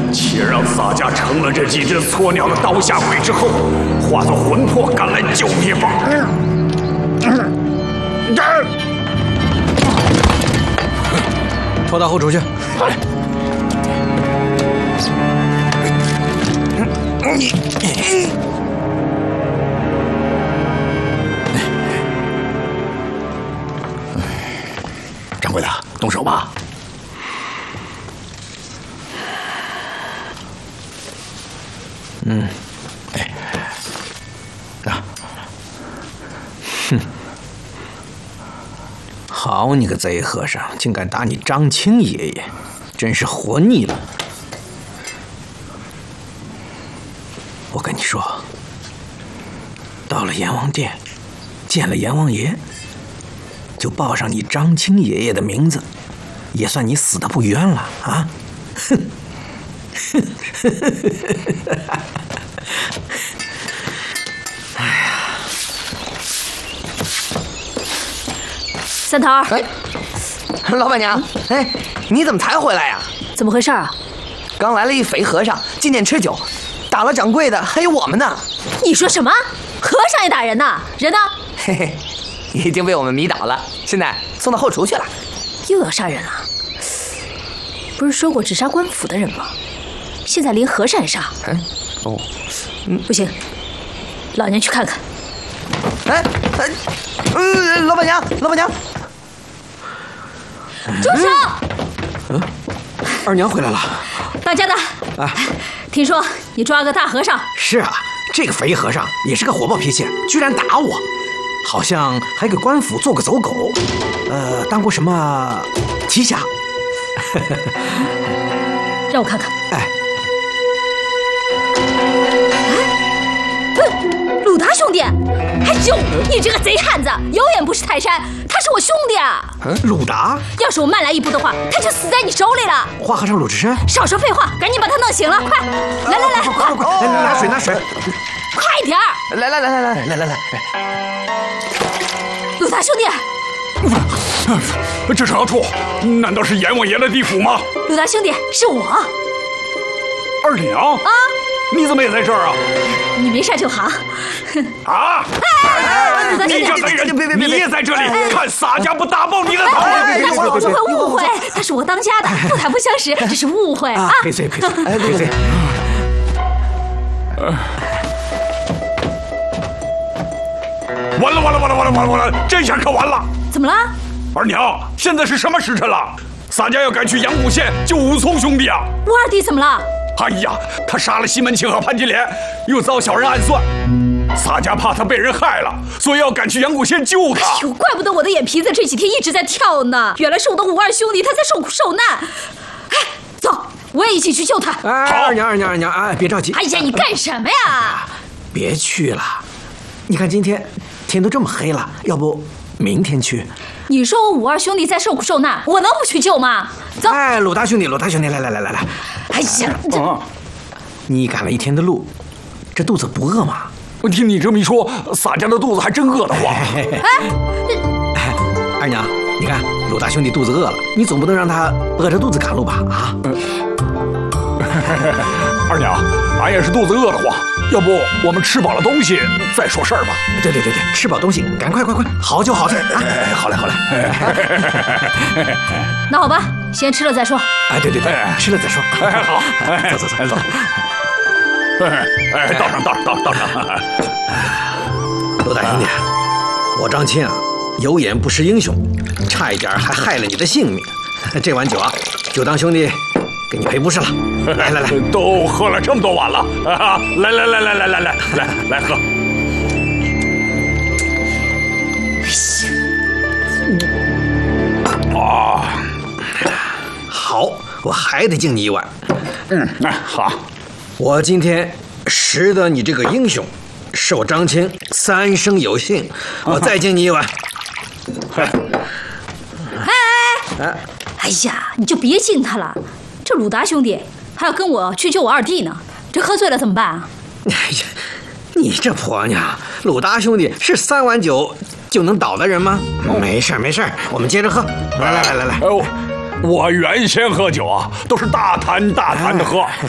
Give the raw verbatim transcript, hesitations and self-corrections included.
且让洒家成了这几只错鸟的刀下鬼之后，化作魂魄赶来救灭吧。 拖到后厨去。 来。你。掌柜的，动手吧。 嗯， 哎，啊， 哼，好你个贼和尚，竟敢打你张青爷爷，真是活腻了。我跟你说，到了阎王殿，见了阎王爷，就报上你张青爷爷的名字，也算你死的不冤了啊！哼！哎呀， 三头儿， 哎，老板娘，哎，你怎么才回来呀？ 怎么回事啊？ 刚来了一肥和尚进店吃酒，打了掌柜的，还有我们呢。 你说什么？和尚也打人呐？人呢？ 嘿嘿，已经被我们迷倒了，现在送到后厨去了。 又要杀人了？不是说过只杀官府的人吗？现在连和尚也杀。 嗯，哦， 嗯，不行，老娘去看看。 哎，哎，呃，老板娘，老板娘， 住手！ 嗯，二娘回来了。 当家的， 啊， 听说你抓了个大和尚。 是啊，这个肥和尚也是个火爆脾气，居然打我，好像还给官府做过走狗，呃，当过什么奇侠。 让我看看。 哎， 哎，鲁达兄弟，还就你这个贼汉子，有眼不识泰山，他是我兄弟啊！ 嗯，鲁达， 要是我慢来一步的话，他就死在你手里了。 花和尚鲁智深， 少说废话，赶紧把他弄醒了，快！来来来， 快快快，拿水拿水， 快点儿！ 来来来来来来来来， 鲁达兄弟。 这是何处？难道是阎王爷的地府吗？ 鲁达兄弟，是我。 二娘啊，你怎么也在这儿啊？ 你没事就好。 啊！ 哎，鲁达兄弟， 你这贼人，你也在这里，看洒家不打爆你的头！ 大伙儿就会误会，他是我当家的，不谈不相识，这是误会啊！ 赔罪赔罪，赔罪！ 完了完了完了完了完了完了！这下可完了！ 怎么了？ 二娘，现在是什么时辰了？洒家要赶去阳谷县救武松兄弟啊！ 我二弟怎么了？ 哎呀，他杀了西门庆和潘金莲，又遭小人暗算，洒家怕他被人害了，所以要赶去阳谷县救他。 哎呦，怪不得我的眼皮子这几天一直在跳呢，原来是我的五二兄弟他在受苦受难。哎，走，我也一起去救他。 哎，二娘二娘二娘，哎，别着急。 哎呀，你干什么呀？ 别去了，你看今天天都这么黑了，要不明天去？ 你说我五二兄弟在受苦受难，我能不去救吗？走！ 哎，鲁大兄弟，鲁大兄弟，来来来来来！ 哎呀，这你赶了一天的路，这肚子不饿吗？ 我听你这么一说，洒家的肚子还真饿得慌。 哎， 哎，二娘，你看鲁大兄弟肚子饿了，你总不能让他饿着肚子赶路吧？啊！ 二娘，俺也是肚子饿得慌，要不我们吃饱了东西再说事儿吧？ 对对对对，吃饱东西，赶快快快，好酒好菜啊！ 哎，好嘞好嘞。 那好吧，先吃了再说。 哎，对对对，吃了再说。 哎，好， 走走走走。 哎哎，道上道上道上道上。 鲁大兄弟，我张青啊，有眼不识英雄，差一点还害了你的性命。这碗酒啊，就当兄弟给你赔不是了。来来来， 都喝了这么多碗了啊！来来来来来来来来来喝。啊， 好，我还得敬你一碗。 嗯，那好。 我今天识得你这个英雄，是我张青三生有幸，我再敬你一碗。 哎哎哎呀，你就别敬他了，这鲁达兄弟还要跟我去救我二弟呢，这喝醉了怎么办啊？ 哎呀，你这婆娘，鲁达兄弟是三碗酒就能倒的人吗？没事没事，我们接着喝。来来来来来。 我原先喝酒啊，都是大坛大坛的喝。